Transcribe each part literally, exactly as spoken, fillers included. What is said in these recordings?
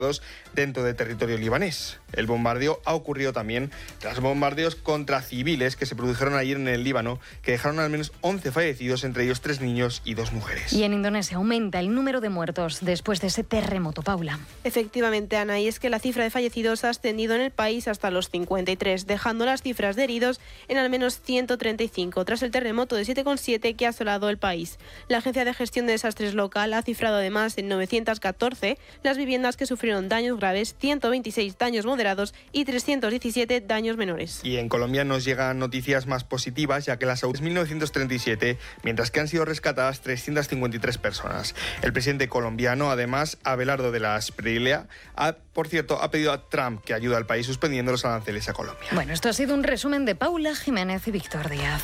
dentro de territorio libanés. El bombardeo ha ocurrido también tras bombardeos contra civiles que se produjeron ayer en el Líbano, que dejaron al menos once fallecidos, entre ellos tres niños y dos mujeres. Y en Indonesia aumenta el número de muertos después de ese terremoto, Paula. Efectivamente, Ana, y es que la cifra de fallecidos ha ascendido en el país hasta los cincuenta y tres, dejando las cifras de heridos en al menos ciento treinta y cinco, tras el terremoto de siete coma siete que ha asolado el país. La Agencia de Gestión de Desastres local ha cifrado además en novecientas catorce las viviendas que sufrieron daños graves, ciento veintiséis daños moderados y trescientos diecisiete daños menores. Y en Colombia nos llegan noticias más positivas, ya que las autoridades mil novecientos treinta y siete, mientras que han sido rescatadas trescientas cincuenta y tres personas. El presidente colombiano, además, Abelardo de la Espriella, ha, por cierto, ha pedido a Trump que ayude al país suspendiendo los aranceles a Colombia. Bueno, esto ha sido un resumen de Paula Jiménez y Víctor Díaz.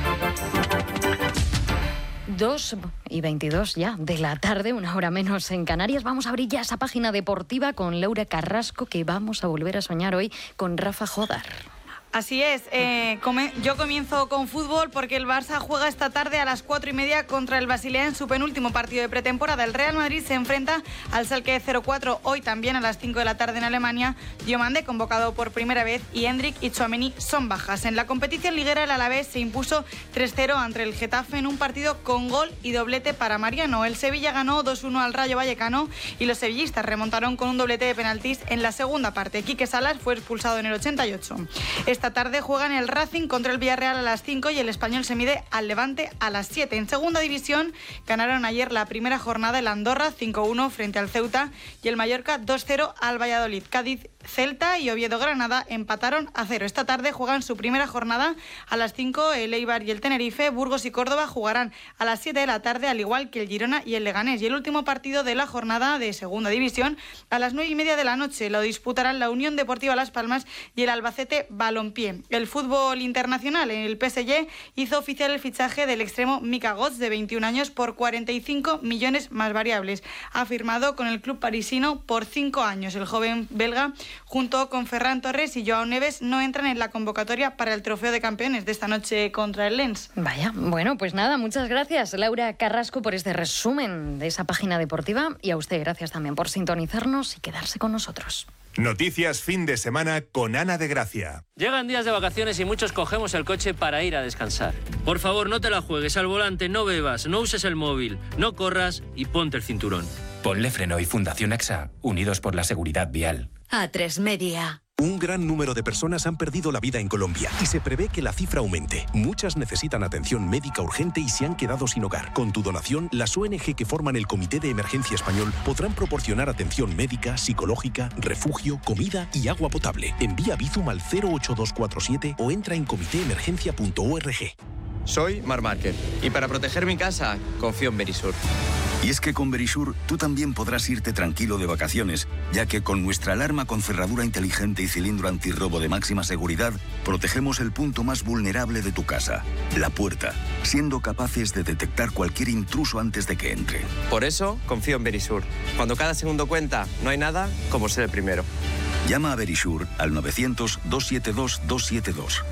dos y veintidós ya de la tarde, una hora menos en Canarias. Vamos a abrir ya esa página deportiva con Laura Carrasco, que vamos a volver a soñar hoy con Rafa Jodar. Así es, eh, come, yo comienzo con fútbol porque el Barça juega esta tarde a las cuatro y media contra el Basilea en su penúltimo partido de pretemporada. El Real Madrid se enfrenta al Schalke cero cuatro hoy también a las cinco de la tarde en Alemania. Diomande, convocado por primera vez, y Hendrik y Tchouaméni son bajas. En la competición liguera, el Alavés se impuso tres cero ante el Getafe en un partido con gol y doblete para Mariano. El Sevilla ganó dos uno al Rayo Vallecano y los sevillistas remontaron con un doblete de penaltis en la segunda parte. Quique Salas fue expulsado en el ochenta y ocho. Esta tarde juegan el Racing contra el Villarreal a las cinco y el Español se mide al Levante a las siete. En segunda división ganaron ayer la primera jornada el Andorra cinco uno frente al Ceuta y el Mallorca dos cero al Valladolid. Cádiz, Celta y Oviedo Granada empataron a cero. Esta tarde juegan su primera jornada a las cinco el Eibar y el Tenerife. Burgos y Córdoba jugarán a las siete de la tarde, al igual que el Girona y el Leganés. Y el último partido de la jornada de segunda división a las nueve y media de la noche lo disputarán la Unión Deportiva Las Palmas y el Albacete Balompié. El fútbol internacional, en el P S G hizo oficial el fichaje del extremo Mika Götze, de veintiún años, por cuarenta y cinco millones más variables. Ha firmado con el club parisino por cinco años. El joven belga, junto con Ferran Torres y Joao Neves, no entran en la convocatoria para el Trofeo de Campeones de esta noche contra el Lens. Vaya, bueno, pues nada, muchas gracias, Laura Carrasco, por este resumen de esa página deportiva, y a usted gracias también por sintonizarnos y quedarse con nosotros. Noticias fin de semana con Ana de Gracia. Llegan días de vacaciones y muchos cogemos el coche para ir a descansar. Por favor, no te la juegues al volante, no bebas, no uses el móvil, no corras y ponte el cinturón. Ponle Freno y Fundación A X A, unidos por la seguridad vial. A tres Media. Un gran número de personas han perdido la vida en Colombia y se prevé que la cifra aumente. Muchas necesitan atención médica urgente y se han quedado sin hogar. Con tu donación, las O N G que forman el Comité de Emergencia Español podrán proporcionar atención médica, psicológica, refugio, comida y agua potable. Envía Bizum al cero ocho dos cuatro siete o entra en comité emergencia punto org. Soy Marc Márquez y para proteger mi casa confío en Verisur. Y es que con Verisur tú también podrás irte tranquilo de vacaciones, ya que con nuestra alarma con cerradura inteligente y cilindro antirrobo de máxima seguridad, protegemos el punto más vulnerable de tu casa, la puerta, siendo capaces de detectar cualquier intruso antes de que entre. Por eso confío en Verisur. Cuando cada segundo cuenta, no hay nada como ser el primero. Llama a Verisur al novecientos, doscientos setenta y dos, doscientos setenta y dos.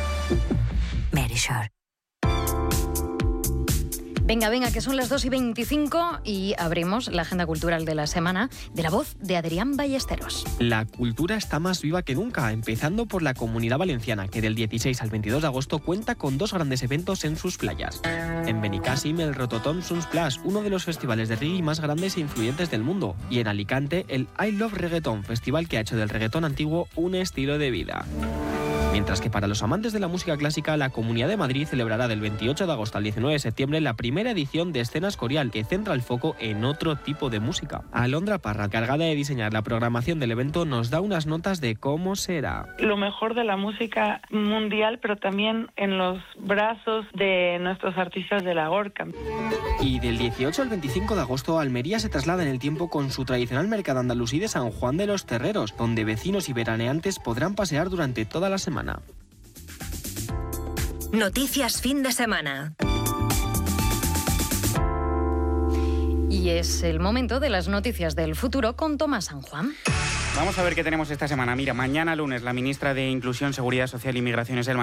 Verisur. Venga, venga, que son las dos y veinticinco y abrimos la agenda cultural de la semana de la voz de Adrián Ballesteros. La cultura está más viva que nunca, empezando por la Comunidad Valenciana, que del dieciséis al veintidós de agosto cuenta con dos grandes eventos en sus playas. En Benicàssim, el Rototom Sunsplash, uno de los festivales de reggae más grandes e influyentes del mundo. Y en Alicante, el I Love Reggaeton, festival que ha hecho del reggaetón antiguo un estilo de vida. Mientras que para los amantes de la música clásica, la Comunidad de Madrid celebrará del veintiocho de agosto al diecinueve de septiembre la primera edición de Escena Escorial, que centra el foco en otro tipo de música. Alondra Parra, encargada de diseñar la programación del evento, nos da unas notas de cómo será. Lo mejor de la música mundial, pero también en los brazos de nuestros artistas de la Gorka. Y del dieciocho al veinticinco de agosto, Almería se traslada en el tiempo con su tradicional mercado andalusí de San Juan de los Terreros, donde vecinos y veraneantes podrán pasear durante toda la semana. Noticias fin de semana. Y es el momento de las noticias del futuro con Tomás San Juan. Vamos a ver qué tenemos esta semana. Mira, mañana lunes la ministra de Inclusión, Seguridad Social y Migraciones,